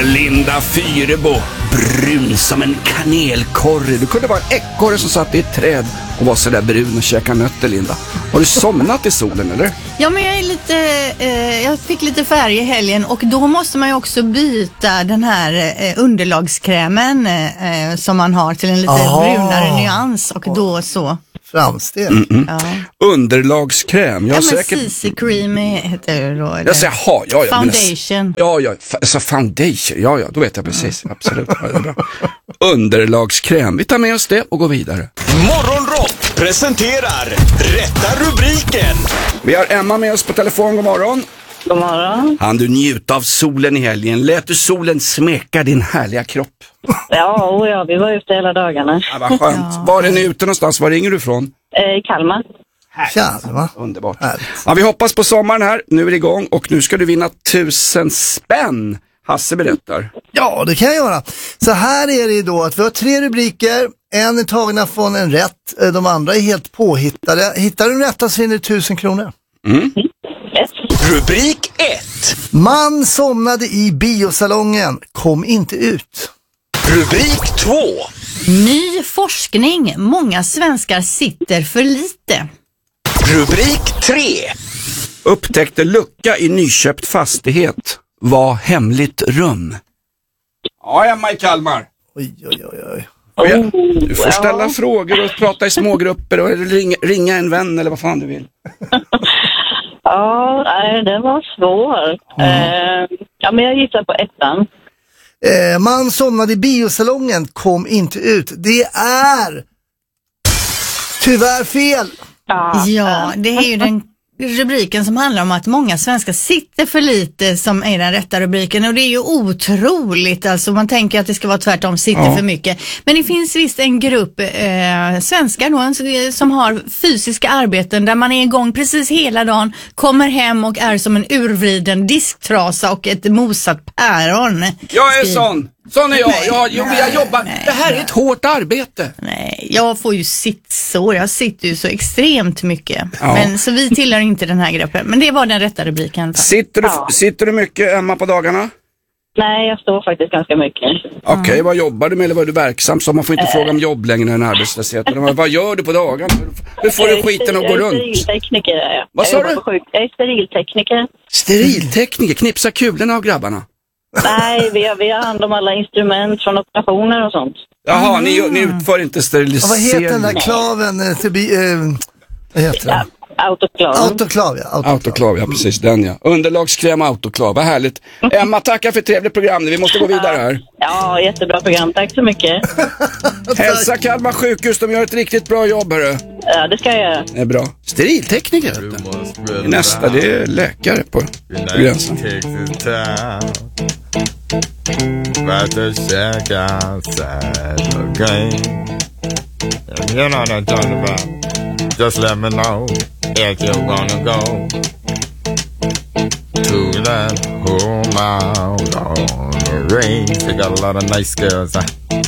Linda Fyrebo, brun som en kanelkorre. Du kunde vara en ekorre som satt i ett träd och var så där brun och käkade nötter, Linda. Har du somnat i solen, eller? Ja, men jag är lite, jag fick lite färg i helgen och då måste man ju också byta den här underlagskrämen som man har till en lite brunare nyans och då så. Framsteg. Ja. Underlagskräm. Jag säkert... CC Cream heter det då. Jag säger, Foundation. Så foundation. Ja, då vet jag precis. Absolut. Ja, det är bra. Underlagskräm. Vi tar med oss det och går vidare. Morgonrock presenterar Rätta rubriken. Vi har Emma med oss på telefon. God morgon. God morgon. Han du njuta av solen i helgen. Lät du solen smeka din härliga kropp? Ja, vi var ute hela dagarna. Ja, vad skönt. Ja. Var är ni ute någonstans? Var ringer du ifrån? I Kalmar. Kalmar. Underbart. Ja, vi hoppas på sommaren här. Nu är det igång och nu ska du vinna 1000 spänn. Hasse berättar. Ja, det kan jag göra. Så här är det då att vi har 3 rubriker. En är tagna från en rätt. De andra är helt påhittade. Hittar du rätta så vinner du 1000 kronor. Rubrik 1. Man somnade i biosalongen. Kom inte ut. Rubrik 2. Ny forskning. Många svenskar sitter för lite. Rubrik 3. Upptäckte lucka i nyköpt fastighet. Var hemligt rum. Ja, Emma i Kalmar. Oj. Du får ställa frågor och prata i smågrupper och ringa en vän eller vad fan du vill. Ja, det var svår. Men jag gissar på 1. Man somnade i biosalongen. Kom inte ut. Det är tyvärr fel. Ja, det är ju den rubriken som handlar om att många svenskar sitter för lite som är den rätta rubriken och det är ju otroligt, alltså man tänker att det ska vara tvärtom, sitter för mycket, men det finns visst en grupp svenskar då, som har fysiska arbeten där man är igång precis hela dagen, kommer hem och är som en urvriden disktrasa och ett mosat päron. Jag är sån är jag jobbar. Det här är ett hårt arbete. Nej, jag får ju sittsår. Jag sitter ju så extremt mycket. Ja. Men så vi tillhör inte den här gruppen. Men det var den rätta rubriken. Sitter du mycket, Emma, på dagarna? Nej, jag står faktiskt ganska mycket. Okej, vad jobbar du med eller vad är du verksam? Så man får inte fråga om jobb längre än arbetslösheten. Vad gör du på dagarna? Hur får du skiten att gå runt? Jag är steriltekniker. Vad sa du? Jag är steriltekniker. Steriltekniker? Knipsa kulorna av grabbarna? Nej, vi har hand om alla instrument från operationer och sånt. Jaha, ni utför inte sterilisering. Vad heter den där klaven? Vad heter den? Autoklav, ja, precis, den ja. Underlagskräm autoklav, vad härligt. Emma, tackar för ett trevligt program, vi måste gå vidare här. Ja, jättebra program, tack så mycket. Hälsa Kalmar sjukhus, de gör ett riktigt bra jobb, hörru. Ja, det ska jag göra. Det är bra. Steriltekniker, nästa, det är läkare på gränsen. But the shack outside the game. You know what I'm talking about. Just let me know if you're gonna go to that home out on the range. They got a lot of nice girls.